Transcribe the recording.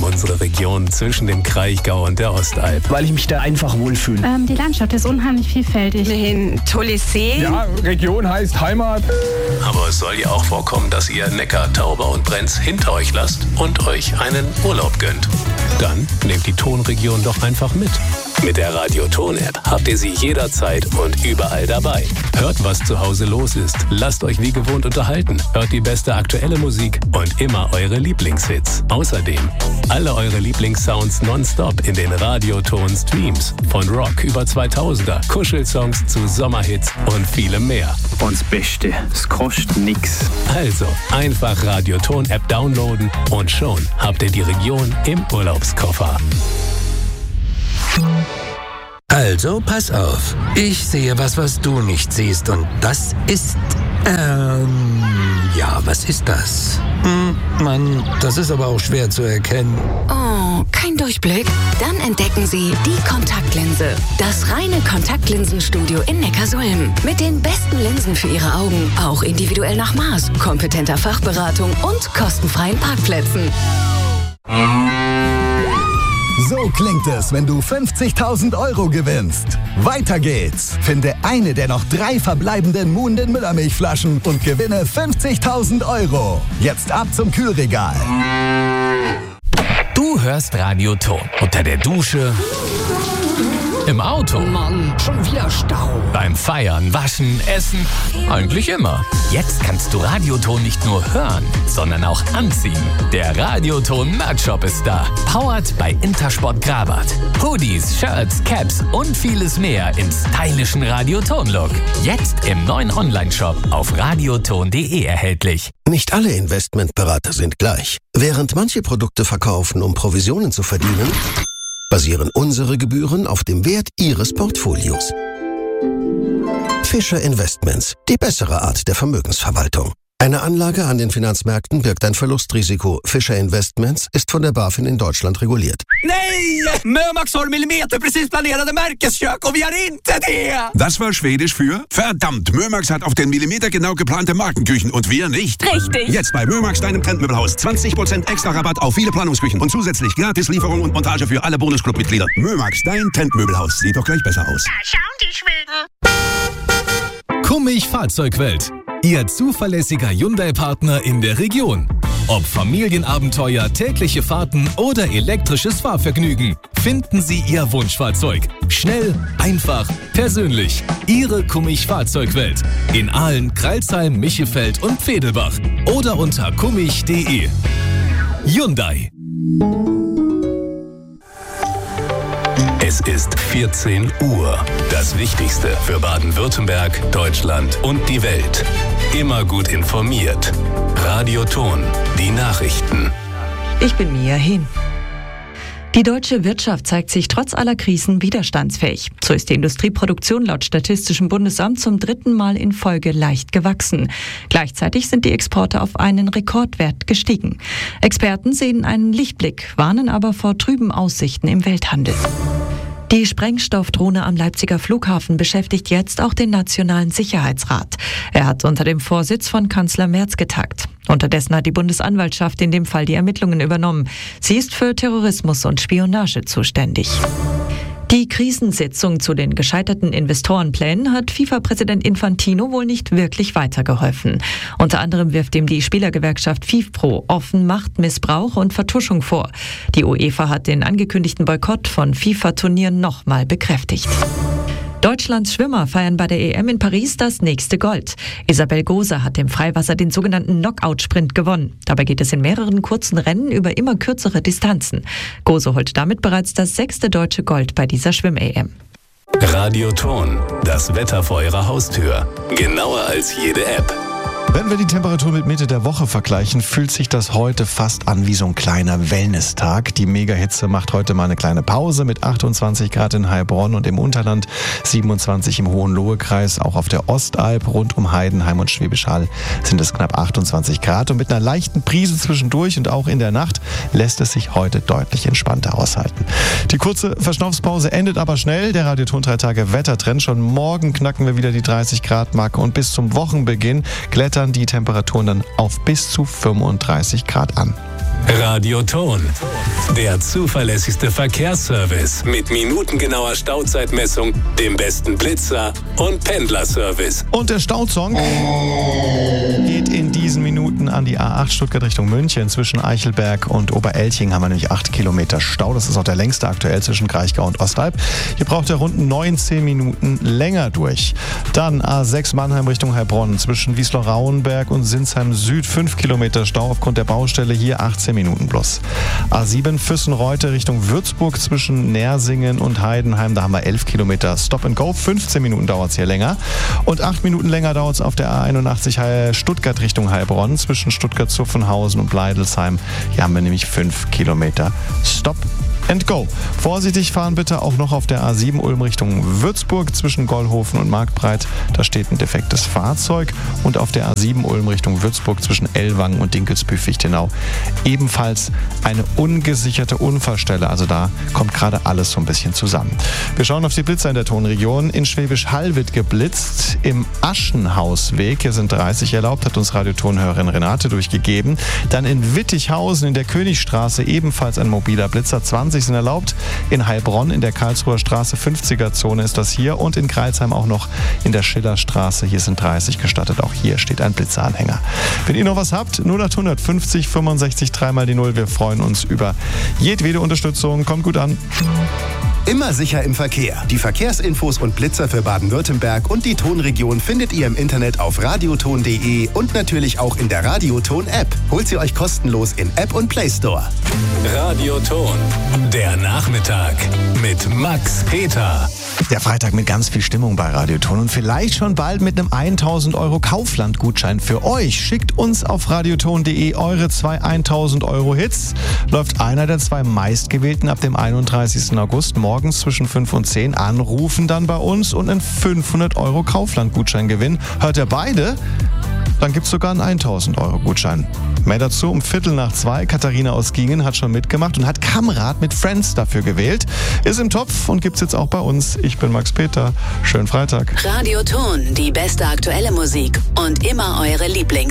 unsere Region zwischen dem Kraichgau und der Ostalb. Weil ich mich da einfach wohlfühle. Die Landschaft ist unheimlich vielfältig. Ein tolles See. Ja, Region heißt Heimat. Aber es soll ja auch vorkommen, dass ihr Neckar, Tauber und Brenz hinter euch lasst und euch einen Urlaub gönnt. Dann nehmt die Tonregion doch einfach mit. Mit der Radio-Ton-App habt ihr sie jederzeit und überall dabei. Hört, was zu Hause los ist. Lasst euch wie gewohnt unterhalten. Hört die beste aktuelle Musik und immer eure Lieblingshits. Außerdem alle eure Lieblingssounds nonstop in den Radio-Ton-Streams. Von Rock über 2000er, Kuschelsongs zu Sommerhits und vielem mehr. Und das Beste, es kostet nix. Also einfach Radio-Ton-App downloaden und schon habt ihr die Region im Urlaubskoffer. Also, pass auf. Ich sehe was du nicht siehst. Und das ist, ja, was ist das? Mann, das ist aber auch schwer zu erkennen. Oh, kein Durchblick? Dann entdecken Sie die Kontaktlinse. Das reine Kontaktlinsenstudio in Neckarsulm. Mit den besten Linsen für Ihre Augen. Auch individuell nach Maß, kompetenter Fachberatung und kostenfreien Parkplätzen. So klingt es, wenn du 50.000 € gewinnst. Weiter geht's. Finde eine der noch 3 verbleibenden Muhnden Müllermilchflaschen und gewinne 50.000 €. Jetzt ab zum Kühlregal. Du hörst Radio Ton. Unter der Dusche, im Auto, Mann, schon wieder Stau. beim Feiern, Waschen, Essen, eigentlich immer. Jetzt kannst du Radioton nicht nur hören, sondern auch anziehen. Der Radioton Merch-Shop ist da. Powered bei Intersport Grabat. Hoodies, Shirts, Caps und vieles mehr im stylischen Radioton-Look. Jetzt im neuen Online-Shop auf radioton.de erhältlich. Nicht alle Investmentberater sind gleich. Während manche Produkte verkaufen, um Provisionen zu verdienen, basieren unsere Gebühren auf dem Wert Ihres Portfolios. Fischer Investments, die bessere Art der Vermögensverwaltung. Eine Anlage an den Finanzmärkten birgt ein Verlustrisiko. Fischer Investments ist von der BaFin in Deutschland reguliert. Nej! Mömax har millimeterprecis planerade Märkeskök och vi har inte det! Das war Schwedisch für verdammt, Mömax hat auf den Millimeter genau geplante Markenküchen und wir nicht. Richtig. Jetzt bei Mömax, deinem Trendmöbelhaus. 20% extra Rabatt auf viele Planungsküchen und zusätzlich gratis Lieferung und Montage für alle Bonusclub-Mitglieder. Mömax, dein Trendmöbelhaus. Sieht doch gleich besser aus. Da schauen die Schweden. Kummig Fahrzeugwelt. Ihr zuverlässiger Hyundai-Partner in der Region. Ob Familienabenteuer, tägliche Fahrten oder elektrisches Fahrvergnügen, finden Sie Ihr Wunschfahrzeug. Schnell, einfach, persönlich. Ihre Kummig Fahrzeugwelt. In Aalen, Crailsheim, Michefeld und Vedelbach. Oder unter kummig.de. Hyundai. Es ist 14 Uhr. Das Wichtigste für Baden-Württemberg, Deutschland und die Welt. Immer gut informiert. Radio Ton, die Nachrichten. Ich bin Mia Hin. Die deutsche Wirtschaft zeigt sich trotz aller Krisen widerstandsfähig. So ist die Industrieproduktion laut Statistischem Bundesamt zum 3. Mal in Folge leicht gewachsen. Gleichzeitig sind die Exporte auf einen Rekordwert gestiegen. Experten sehen einen Lichtblick, warnen aber vor trüben Aussichten im Welthandel. Die Sprengstoffdrohne am Leipziger Flughafen beschäftigt jetzt auch den Nationalen Sicherheitsrat. Er hat unter dem Vorsitz von Kanzler Merz getagt. Unterdessen hat die Bundesanwaltschaft in dem Fall die Ermittlungen übernommen. Sie ist für Terrorismus und Spionage zuständig. Die Krisensitzung zu den gescheiterten Investorenplänen hat FIFA-Präsident Infantino wohl nicht wirklich weitergeholfen. Unter anderem wirft ihm die Spielergewerkschaft FIFPro offen Machtmissbrauch und Vertuschung vor. Die UEFA hat den angekündigten Boykott von FIFA-Turnieren nochmal bekräftigt. Deutschlands Schwimmer feiern bei der EM in Paris das nächste Gold. Isabel Gose hat im Freiwasser den sogenannten Knockout-Sprint gewonnen. Dabei geht es in mehreren kurzen Rennen über immer kürzere Distanzen. Gose holt damit bereits das 6. deutsche Gold bei dieser Schwimm-EM. Radio Ton, das Wetter vor Ihrer Haustür. Genauer als jede App. Wenn wir die Temperatur mit Mitte der Woche vergleichen, fühlt sich das heute fast an wie so ein kleiner Wellness-Tag. Die Megahitze macht heute mal eine kleine Pause mit 28 Grad in Heilbronn und im Unterland, 27 im Hohenlohe-Kreis. Auch auf der Ostalb rund um Heidenheim und Schwäbisch Hall sind es knapp 28 Grad. Und mit einer leichten Brise zwischendurch und auch in der Nacht lässt es sich heute deutlich entspannter aushalten. Die kurze Verschnaufspause endet aber schnell. Der Radio Ton 3 Tage Wettertrend. Schon morgen knacken wir wieder die 30 Grad Marke und bis zum Wochenbeginn klettern die Temperaturen dann auf bis zu 35 Grad an. Radioton, der zuverlässigste Verkehrsservice mit minutengenauer Stauzeitmessung, dem besten Blitzer und Pendlerservice. Und der Stausong geht in diesen Minuten an die A8 Stuttgart Richtung München. Zwischen Eichelberg und Oberelching haben wir nämlich 8 Kilometer Stau. Das ist auch der längste aktuell zwischen Kraichgau und Ostalb. Hier braucht er rund 19 Minuten länger durch. Dann A6 Mannheim Richtung Heilbronn. Zwischen Wiesloch-Rauenberg und Sinsheim Süd 5 Kilometer Stau aufgrund der Baustelle. Hier 18 Minuten plus. A7 Füssen-Reute Richtung Würzburg zwischen Nersingen und Heidenheim. Da haben wir 11 Kilometer Stop and Go. 15 Minuten dauert es hier länger. Und 8 Minuten länger dauert es auf der A81 Stuttgart Richtung Heilbronn zwischen Stuttgart-Zuffenhausen und Bleidelsheim. Hier haben wir nämlich 5 Kilometer Stop and Go. Vorsichtig fahren bitte auch noch auf der A7 Ulm Richtung Würzburg zwischen Gollhofen und Marktbreit. Da steht ein defektes Fahrzeug. Und auf der A7 Ulm Richtung Würzburg zwischen Ellwangen und Dinkelsbühl-Fichtenau ebenfalls eine ungesicherte Unfallstelle. Also da kommt gerade alles so ein bisschen zusammen. Wir schauen auf die Blitzer in der Tonregion. In Schwäbisch Hall wird geblitzt. Im Aschenhausweg, hier sind 30 erlaubt, hat uns Radiotonhörerin Renate durchgegeben. Dann in Wittichhausen in der Königstraße ebenfalls ein mobiler Blitzer. 20 sind erlaubt. In Heilbronn in der Karlsruher Straße 50er-Zone ist das hier. Und in Greilsheim auch noch in der Schillerstraße. Hier sind 30 gestattet. Auch hier steht ein Blitzeranhänger. Wenn ihr noch was habt, 0800 50 65 3 mal die 0. Wir freuen uns über jedwede Unterstützung. Kommt gut an. Immer sicher im Verkehr. Die Verkehrsinfos und Blitzer für Baden-Württemberg und die Tonregion findet ihr im Internet auf radioton.de und natürlich auch in der Radioton-App. Holt sie euch kostenlos in App und Play Store. Radioton, der Nachmittag mit Max Peter. Der Freitag mit ganz viel Stimmung bei Radioton und vielleicht schon bald mit einem 1.000 € Kaufland-Gutschein für euch. Schickt uns auf radioton.de eure 2 1.000 € Hits. Läuft einer der 2 meistgewählten ab dem 31. August morgens zwischen 5 und 10 anrufen dann bei uns und einen 500 € Kaufland-Gutschein gewinnen. Hört ihr beide? Dann gibt es sogar einen 1.000 € Gutschein. Mehr dazu um 1:15. Katharina aus Gingen hat schon mitgemacht und hat Kamrat mit Friends dafür gewählt. Ist im Topf und gibt's jetzt auch bei uns. Ich bin Max Peter. Schönen Freitag. Radioton, die beste aktuelle Musik und immer eure Lieblings